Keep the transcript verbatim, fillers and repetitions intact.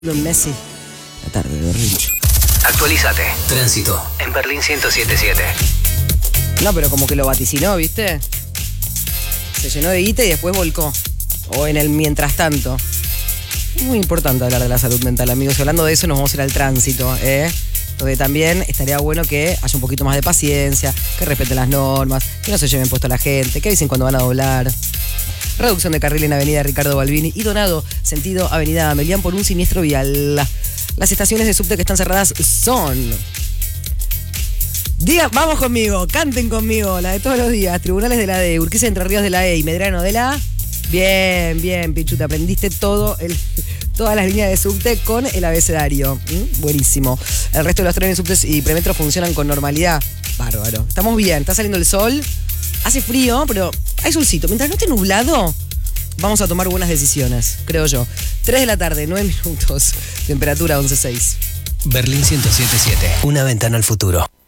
Don Messi, la tarde de Berlín. Actualízate. Tránsito en Berlín ciento siete punto siete. No, pero como que lo vaticinó, ¿viste? Se llenó de guita y después volcó. O en el mientras tanto. Es muy importante hablar de la salud mental, amigos. Y hablando de eso, nos vamos a ir al tránsito, ¿eh? Donde también estaría bueno que haya un poquito más de paciencia, que respeten las normas, que no se lleven puesto a la gente, que avisen cuando van a doblar. Reducción de carril en Avenida Ricardo Balbini y Donado, sentido Avenida Amelián por un siniestro vial. Las estaciones de subte que están cerradas son... Diga, vamos conmigo, canten conmigo, la de todos los días. Tribunales de la D, Urquiza, Entre Ríos de la E y Medrano de la A. Bien, bien, Pichu, te aprendiste todo el, todas las líneas de subte con el abecedario. ¿Mm? Buenísimo. El resto de los trenes, subtes y premetros funcionan con normalidad. Bárbaro. Estamos bien, está saliendo el sol. Hace frío, pero hay solcito. Mientras no esté nublado, vamos a tomar buenas decisiones, creo yo. tres de la tarde, nueve minutos. Temperatura once punto seis. Berlín ciento siete punto siete. Una ventana al futuro.